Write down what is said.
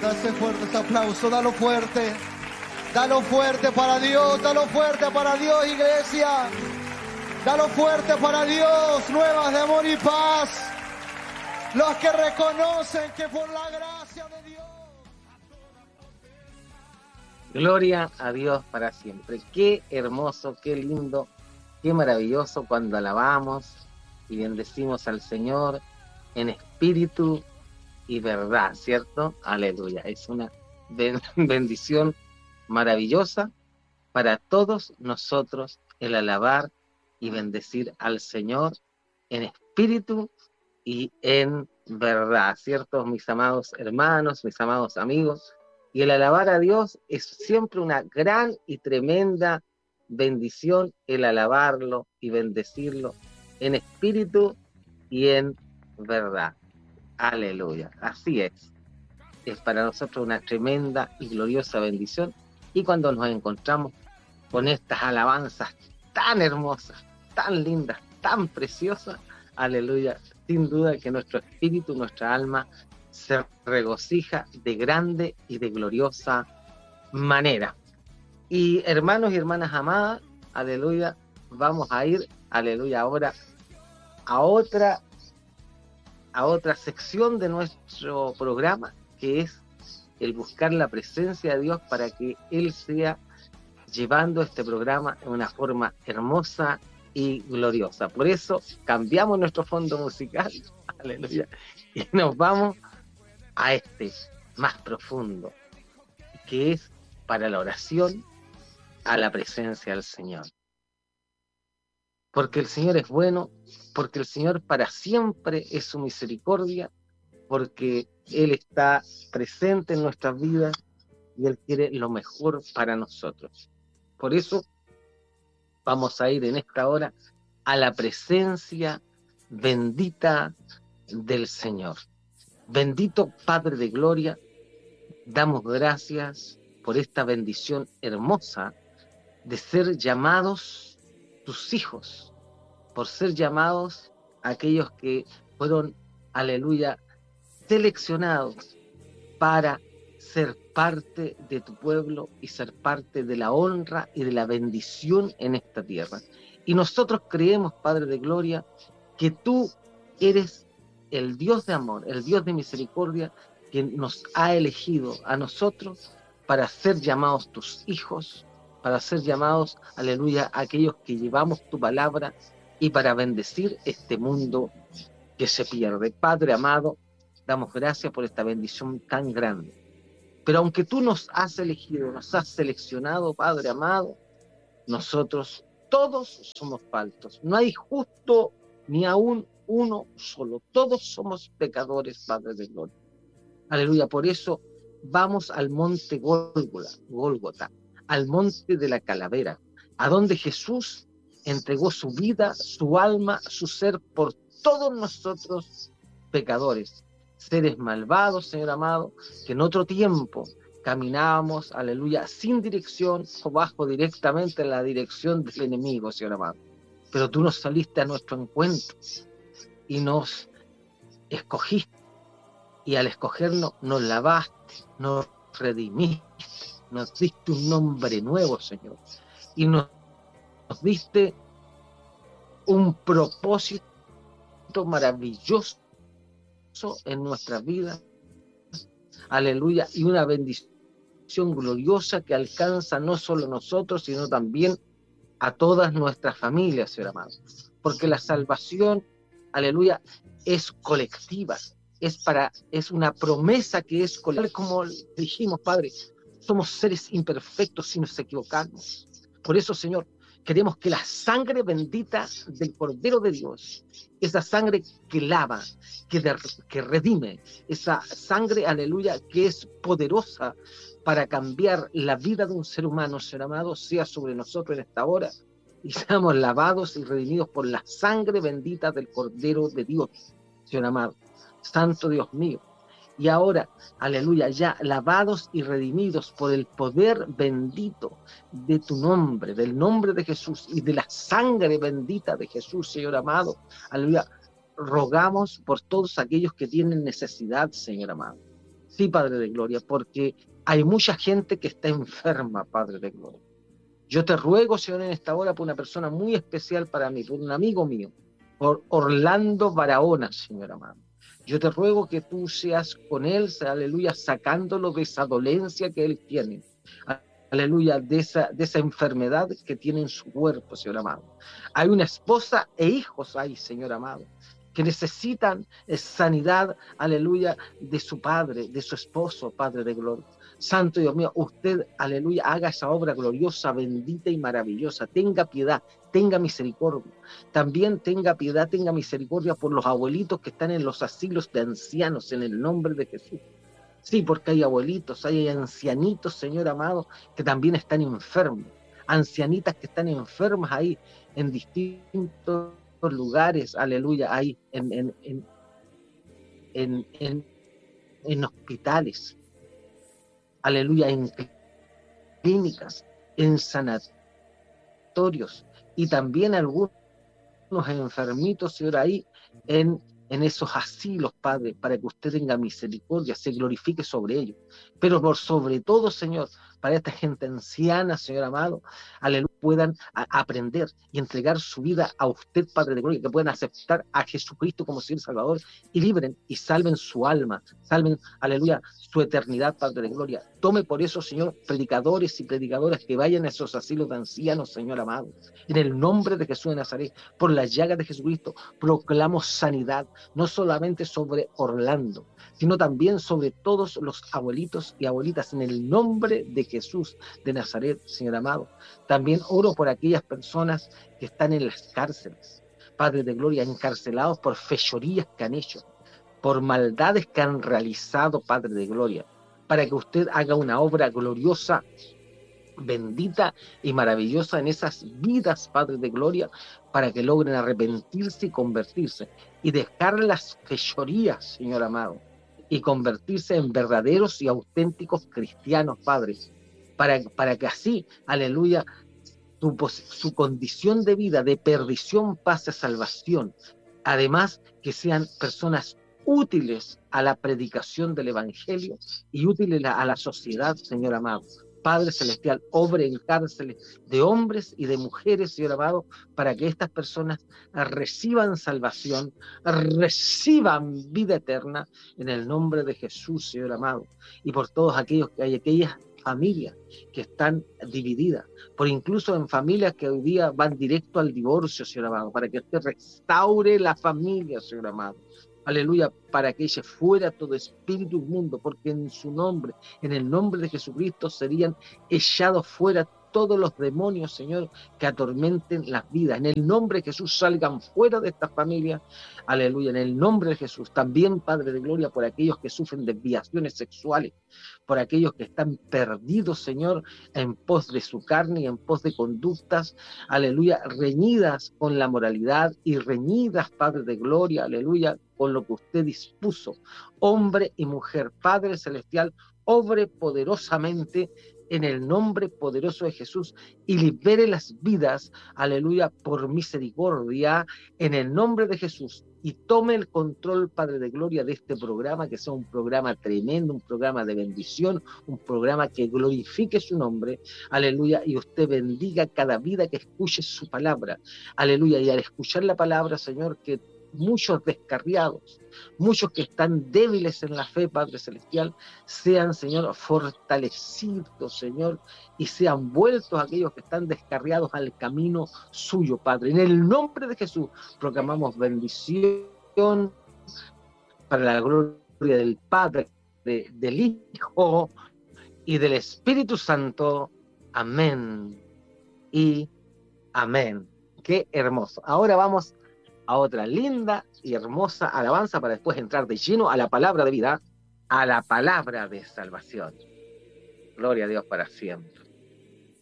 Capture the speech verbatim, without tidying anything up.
Da ese fuerte ese aplauso, dalo fuerte. Dalo fuerte para Dios, dalo fuerte para Dios, iglesia. Dalo fuerte para Dios, nuevas de amor y paz. Los que reconocen que por la gracia de Dios. Gloria a Dios para siempre. Qué hermoso, qué lindo, qué maravilloso cuando alabamos y bendecimos al Señor en espíritu y verdad, ¿cierto? Aleluya. Es una bendición maravillosa para todos nosotros el alabar y bendecir al Señor en espíritu y en verdad, ¿cierto? Mis amados hermanos, mis amados amigos. Y el alabar a Dios es siempre una gran y tremenda bendición, el alabarlo y bendecirlo en espíritu y en verdad. Aleluya. Así es. Es para nosotros una tremenda y gloriosa bendición. Y cuando nos encontramos con estas alabanzas tan hermosas, tan lindas, tan preciosas, aleluya, sin duda que nuestro espíritu, nuestra alma se regocija de grande y de gloriosa manera. Y hermanos y hermanas amadas, aleluya, vamos a ir, aleluya, ahora a otra, a otra sección de nuestro programa, que es el buscar la presencia de Dios para que Él sea llevando este programa en una forma hermosa y gloriosa. Por eso cambiamos nuestro fondo musical, aleluya, y nos vamos a este más profundo, que es para la oración a la presencia del Señor. Porque el Señor es bueno, porque el Señor para siempre es su misericordia, porque Él está presente en nuestras vidas y Él quiere lo mejor para nosotros. Por eso vamos a ir en esta hora a la presencia bendita del Señor. Bendito Padre de Gloria, damos gracias por esta bendición hermosa de ser llamados tus hijos, por ser llamados aquellos que fueron, aleluya, seleccionados para ser parte de tu pueblo y ser parte de la honra y de la bendición en esta tierra. Y nosotros creemos, Padre de Gloria, que tú eres el Dios de amor, el Dios de misericordia, que nos ha elegido a nosotros para ser llamados tus hijos, para ser llamados, aleluya, aquellos que llevamos tu palabra y para bendecir este mundo que se pierde. Padre amado, damos gracias por esta bendición tan grande. Pero aunque tú nos has elegido, nos has seleccionado, Padre amado, nosotros todos somos faltos. No hay justo ni aún uno solo. Todos somos pecadores, Padre de Gloria. Aleluya. Por eso vamos al monte Gólgota, Gólgota, al monte de la calavera, a donde Jesús entregó su vida, su alma, su ser por todos nosotros pecadores, seres malvados, Señor amado, que en otro tiempo caminábamos, aleluya, sin dirección o bajo directamente la dirección del enemigo, Señor amado. Pero tú nos saliste a nuestro encuentro y nos escogiste, y al escogernos nos lavaste, nos redimiste, nos diste un nombre nuevo, Señor, y nos, nos diste un propósito maravilloso en nuestra vida, aleluya, y una bendición gloriosa que alcanza no solo a nosotros, sino también a todas nuestras familias, Señor amado, porque la salvación, aleluya, es colectiva, es para, es una promesa que es colectiva, como dijimos, Padre, somos seres imperfectos si nos equivocamos. Por eso, Señor, queremos que la sangre bendita del Cordero de Dios, esa sangre que lava, que, de, que redime, esa sangre, aleluya, que es poderosa para cambiar la vida de un ser humano, Señor amado, sea sobre nosotros en esta hora, y seamos lavados y redimidos por la sangre bendita del Cordero de Dios, Señor amado, Santo Dios mío. Y ahora, aleluya, ya lavados y redimidos por el poder bendito de tu nombre, del nombre de Jesús y de la sangre bendita de Jesús, Señor amado, aleluya, rogamos por todos aquellos que tienen necesidad, Señor amado. Sí, Padre de Gloria, porque hay mucha gente que está enferma, Padre de Gloria. Yo te ruego, Señor, en esta hora por una persona muy especial para mí, por un amigo mío, por Orlando Barahona, Señor amado. Yo te ruego que tú seas con él, aleluya, sacándolo de esa dolencia que él tiene, aleluya, de esa, de esa enfermedad que tiene en su cuerpo, Señor amado. Hay una esposa e hijos ahí, Señor amado, que necesitan sanidad, aleluya, de su padre, de su esposo, Padre de Gloria. Santo Dios mío, usted, aleluya, haga esa obra gloriosa, bendita y maravillosa. Tenga piedad, tenga misericordia. También tenga piedad, tenga misericordia por los abuelitos que están en los asilos de ancianos, en el nombre de Jesús. Sí, porque hay abuelitos, hay ancianitos, Señor amado, que también están enfermos. Ancianitas que están enfermas ahí en distintos lugares, aleluya, ahí en, en, en, en, en, en hospitales, aleluya, en clínicas, en sanatorios, y también algunos enfermitos, Señor, ahí en, en esos asilos, Padre, para que usted tenga misericordia, se glorifique sobre ellos. Pero por sobre todo, Señor, para esta gente anciana, Señor amado, aleluya, puedan a, aprender y entregar su vida a usted, Padre de Gloria, que puedan aceptar a Jesucristo como Señor Salvador y libren y salven su alma, salven, aleluya, su eternidad, Padre de Gloria. Tome por eso, Señor, predicadores y predicadoras que vayan a esos asilos de ancianos, Señor amado. En el nombre de Jesús de Nazaret, por las llagas de Jesucristo, proclamo sanidad, no solamente sobre Orlando, sino también sobre todos los abuelitos y abuelitas, en el nombre de Jesús de Nazaret, Señor amado. También oro por aquellas personas que están en las cárceles, Padre de Gloria, encarcelados por fechorías que han hecho, por maldades que han realizado, Padre de Gloria, para que usted haga una obra gloriosa, bendita y maravillosa en esas vidas, Padre de Gloria, para que logren arrepentirse y convertirse, y dejar las fechorías, Señor amado, y convertirse en verdaderos y auténticos cristianos, Padre, para, para que así, aleluya, su, su condición de vida de perdición pase a salvación. Además, que sean personas útiles a la predicación del Evangelio y útiles a la sociedad, Señor amado. Padre Celestial, obre en cárceles de hombres y de mujeres, Señor amado, para que estas personas reciban salvación, reciban vida eterna, en el nombre de Jesús, Señor amado. Y por todos aquellos que hay, aquellas familias que están divididas, por incluso en familias que hoy día van directo al divorcio, Señor amado, para que usted restaure la familia, Señor amado. Aleluya, para que eche fuera todo espíritu inmundo, porque en su nombre, en el nombre de Jesucristo, serían echados fuera todos los demonios, Señor, que atormenten las vidas. En el nombre de Jesús salgan fuera de esta familia. Aleluya, en el nombre de Jesús. También, Padre de Gloria, por aquellos que sufren desviaciones sexuales, por aquellos que están perdidos, Señor, en pos de su carne y en pos de conductas, aleluya, reñidas con la moralidad y reñidas, Padre de Gloria, aleluya, con lo que usted dispuso. Hombre y mujer, Padre Celestial, obre poderosamente en el nombre poderoso de Jesús y libere las vidas, aleluya, por misericordia, en el nombre de Jesús, y tome el control, Padre de Gloria, de este programa, que sea un programa tremendo, un programa de bendición, un programa que glorifique su nombre, aleluya, y usted bendiga cada vida que escuche su palabra, aleluya, y al escuchar la palabra, Señor, que muchos descarriados, muchos que están débiles en la fe, Padre Celestial, sean, Señor, fortalecidos, Señor, y sean vueltos aquellos que están descarriados al camino suyo, Padre. En el nombre de Jesús proclamamos bendición para la gloria del Padre, de, del Hijo y del Espíritu Santo. Amén y amén. Qué hermoso. Ahora vamos a otra linda y hermosa alabanza para después entrar de lleno a la palabra de vida, a la palabra de salvación. Gloria a Dios para siempre.